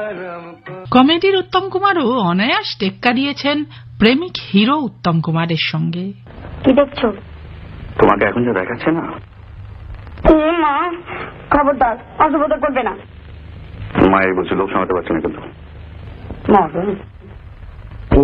কমেডির উত্তম কুমারও অনায়াস টেক্কা দিয়েছেন প্রেমিক হিরো উত্তম কুমারের সঙ্গে। কি দেখছো? তোমাকে এখন যা দেখাচ্ছে না, মা খবরদার অসভ্যতা করবে না। মায়ের বলছে, লোক সামলাতে পারছে না কিন্তু। মরণ।